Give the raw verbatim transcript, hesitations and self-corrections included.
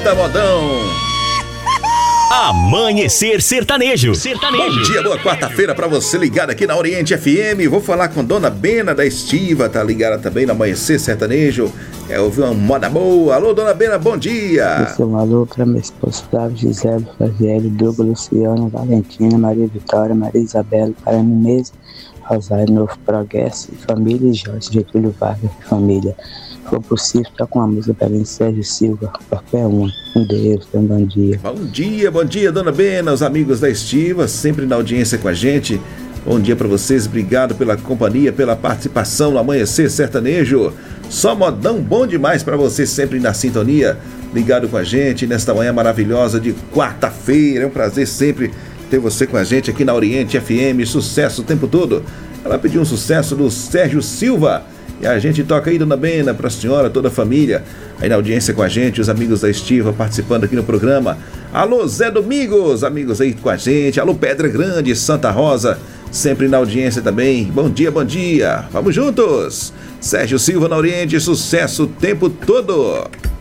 Eita, modão! Amanhecer Sertanejo. Sertanejo. Bom dia, boa quarta-feira pra você ligado aqui na Oriente F M. Vou falar com Dona Bena da Estiva, tá ligada também no Amanhecer Sertanejo. Quer ouvir uma moda boa? Alô, Dona Bena, bom dia. Esse é um alô pra minha esposa Flávia, Gisele, Flaviele, Duga, Luciana, Valentina, Maria Vitória, Maria Isabela, para mim mesmo, Rosário, Novo Progresso, família e Jorge, Getúlio Vargas, família. Se for possível, tá com a música para mim, Sérgio Silva, qualquer um. Um Deus, um bom dia. Bom dia, bom dia, Dona Bena, os amigos da Estiva, sempre na audiência com a gente. Bom dia pra vocês, obrigado pela companhia, pela participação no Amanhecer Sertanejo. Só modão bom demais pra você, sempre na sintonia, ligado com a gente nesta manhã maravilhosa de quarta-feira. É um prazer sempre ter você com a gente aqui na Oriente F M, sucesso o tempo todo. Ela pediu um sucesso do Sérgio Silva. E a gente toca aí, Dona Bena, pra senhora, toda a família, aí na audiência com a gente, os amigos da Estiva participando aqui no programa. Alô, Zé Domingos, amigos aí com a gente. Alô, Pedra Grande, Santa Rosa, sempre na audiência também. Bom dia, bom dia. Vamos juntos. Sérgio Silva na Oriente, sucesso o tempo todo.